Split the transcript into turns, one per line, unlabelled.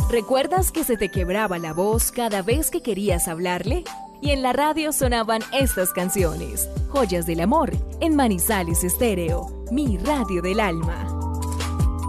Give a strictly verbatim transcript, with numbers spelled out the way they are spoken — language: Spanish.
¿Recuerdas que se te quebraba la voz cada vez que querías hablarle? Y en la radio sonaban estas canciones, Joyas del Amor, en Manizales Estéreo, mi radio del alma.